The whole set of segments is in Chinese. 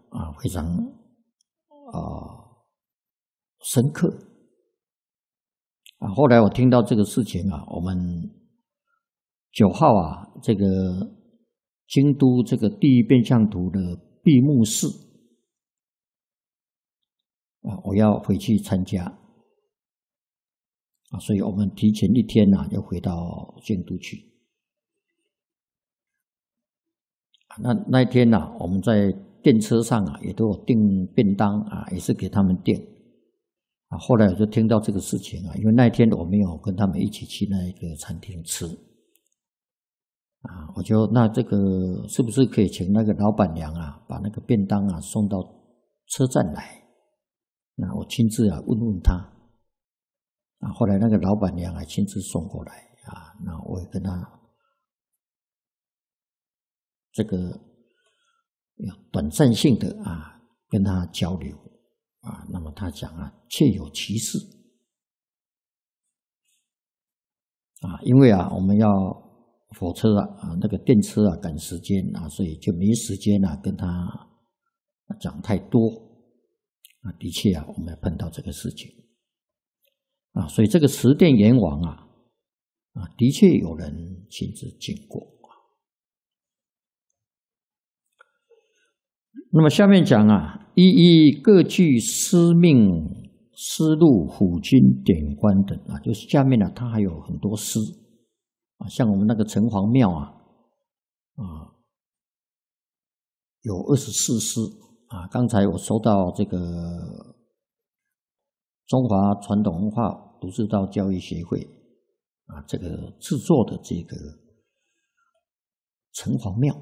非常深刻后来我听到这个事情我们9号这个京都这个第一变相图的闭幕式我要回去参加所以我们提前1天要回到京都去。那一天我们在电车上也都有订便当也是给他们订后来我就听到这个事情因为那一天我没有跟他们一起去那个餐厅吃我就那这个是不是可以请那个老板娘把那个便当送到车站来？那我亲自问问他后来那个老板娘亲自送过来那我也跟他这个短暂性的跟他交流那么他讲确有其事因为我们要火车那个电车赶时间所以就没时间跟他讲太多的确我们也碰到这个事情所以这个十殿阎王的确有人亲自经过那么下面讲一一各具司命、司路、府君、典官等就是下面它还有很多司像我们那个城隍庙有24司刚才我收到这个中华传统文化儒释道教育协会这个制作的这个城隍庙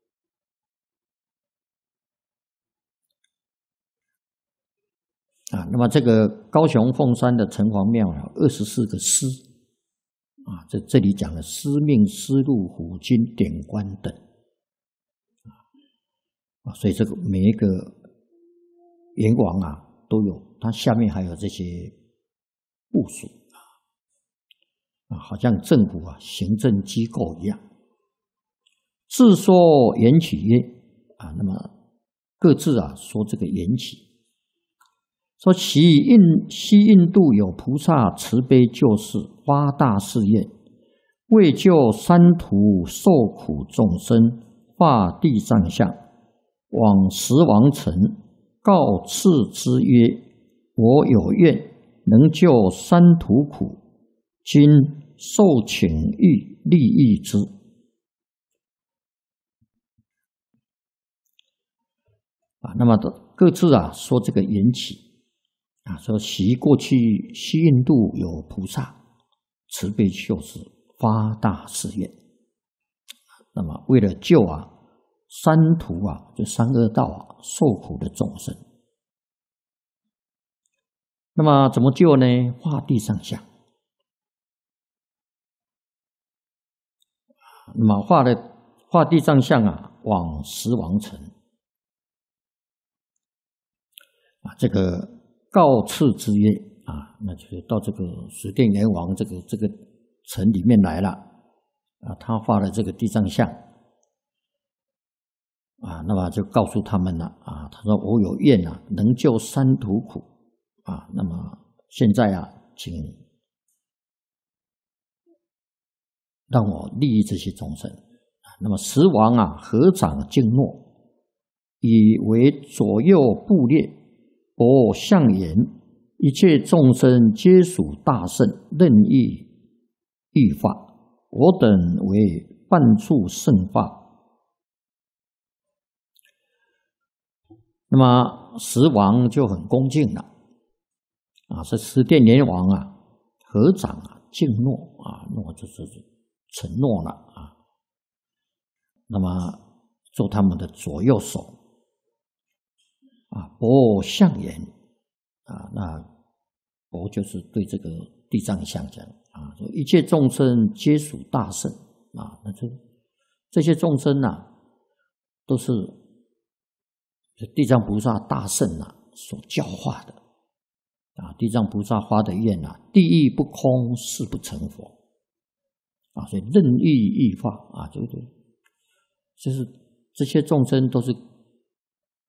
那么这个高雄凤山的城隍庙24个司这里讲了司命、司路、府君、典官等所以这个每一个阎王都有，它下面还有这些部属好像政府行政机构一样。自说缘起曰那么各自说这个缘起。说西印度有菩萨慈悲救世，发大誓愿，为救三途受苦众生，化地藏相，往十王城，告敕之曰：我有愿，能救三途苦，今受请欲利益之。那么各自说这个缘起。说过去西印度有菩萨慈悲救世，发大誓愿，那么为了救三途就三恶道受苦的众生，那么怎么救呢？化地藏相。那么化地藏相往十王城这个告敕之曰那就是到这个十殿阎王这个城里面来了他画了这个地藏像那么就告诉他们了他说我有愿能救三途苦那么现在请让我利益这些众生那么十王合掌敬诺，以为左右部列。我相言，一切众生皆属大圣，任意欲化，我等为半处圣化。那么十王就很恭敬了这十殿阎王合掌敬诺诺就是承诺了那么做他们的左右手。佛相言那佛就是对这个地藏像讲说一切众生皆属大圣那就这些众生都是地藏菩萨大圣所教化的地藏菩萨发的愿地狱不空，誓不成佛所以任意欲化就是这些众生都是